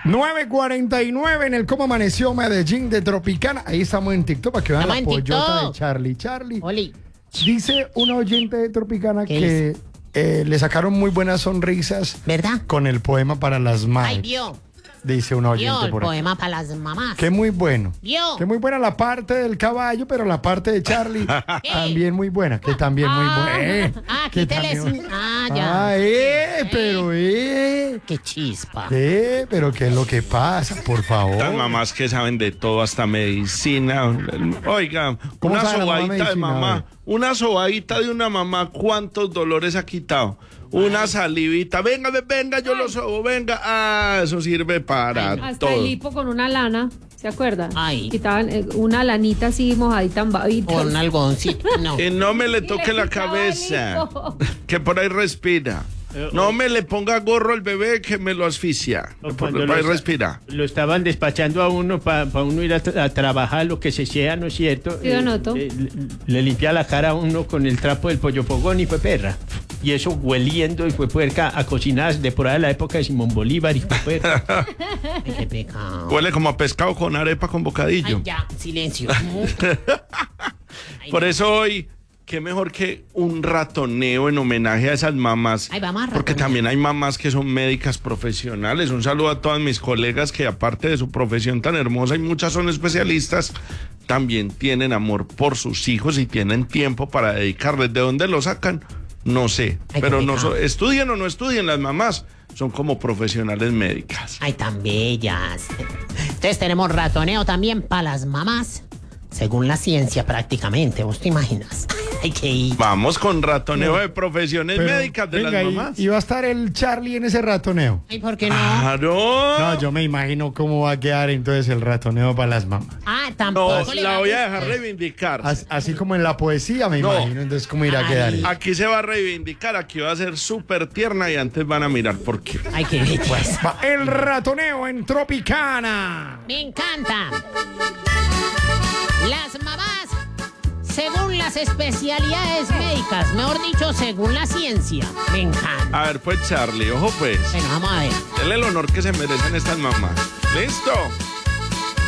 9:49 en el Cómo Amaneció Medellín de Tropicana. Ahí estamos en TikTok para que vean la pollota de Charlie. Charlie. Oli. Dice una oyente de Tropicana que le sacaron muy buenas sonrisas. ¿Verdad? Con el poema para las madres. Ay, vio. Dice una oyente El por ahí. poema para las mamás. Que muy bueno. Vio. Que muy buena la parte del caballo, pero la parte de Charlie también muy buena. Que también muy buena. Aquí te les... ya. Pero Qué chispa. pero qué es lo que pasa, por favor. Las mamás que saben de todo, hasta medicina. Oiga, ¿Cómo una sabe la mamá sobadita de medicina? mamá. Una sobadita de una mamá, ¿cuántos dolores ha quitado? Una salivita, venga, yo lo sobo, venga. Ah, eso sirve para Hasta todo. el hipo con una lana, ¿se acuerdan? Ay. Quitaban una lanita así mojadita en babita. Con un algodoncito. No. Y no me le toque la quitaba el cabeza, hipo. que por ahí respira. No me le ponga gorro al bebé que me lo asfixia. Por ahí respira. Lo estaban despachando a uno para uno ir a trabajar, lo que se sea, ¿no es cierto? Sí, Donoto. Le limpia la cara a uno con el trapo del pollo fogón y fue perra. Y eso hueliendo y fue puerca a cocinar de por ahí de la época de Simón Bolívar y fue puerca. Ay, qué pecado. Huele como a pescado con arepa con bocadillo. Ay, ya, silencio. Ay, Por no. eso hoy, qué mejor que un ratoneo en homenaje a esas mamás. Ay, vamos a Porque ratonear. también hay mamás que son médicas profesionales. Un saludo a todas mis colegas que aparte de su profesión tan hermosa y muchas son especialistas, también tienen amor por sus hijos y tienen tiempo para dedicarles. ¿De dónde lo sacan? No sé. Ay, Pero qué no pecado. estudien o no estudien, las mamás son como profesionales médicas. Ay, tan bellas. Entonces tenemos ratoneo también para las mamás. Según la ciencia, prácticamente. ¿Vos te imaginas? Hay que ir. Vamos con ratoneo de profesiones Pero, médicas de venga, las mamás. y va a estar el Charlie en ese ratoneo. Ay, ¿por qué no? ¡Claro! No, yo me imagino cómo va a quedar entonces el ratoneo para las mamás. Ah, tampoco No, le la va voy a gustar. dejar reivindicar. Así como en la poesía, me No. imagino. Entonces, ¿cómo irá a Ay. quedar eso? Aquí se va a reivindicar, aquí va a ser súper tierna y antes van a mirar por qué. Ay, qué belleza. Va el ratoneo en Tropicana. Me encanta. Las mamás, según las especialidades médicas, mejor dicho, según la ciencia. Me encanta. A ver, pues Charlie, ojo pues. Bueno, vamos a ver. Denle el honor que se merecen estas mamás. ¿Listo?